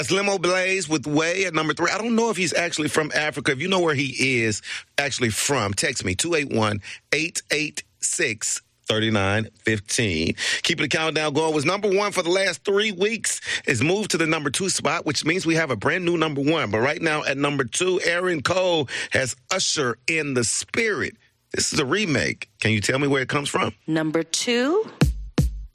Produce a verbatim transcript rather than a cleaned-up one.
It's Limo Blaze with Way at number three. I don't know if he's actually from Africa. If you know where he is actually from, text me, two eight one, eight eight six, three nine one five. Keeping the countdown going. Was number one for the last three weeks. It's moved to the number two spot, which means we have a brand new number one. But right now at number two, Aaron Cole has Usher in the Spirit. This is a remake. Can you tell me where it comes from? Number two.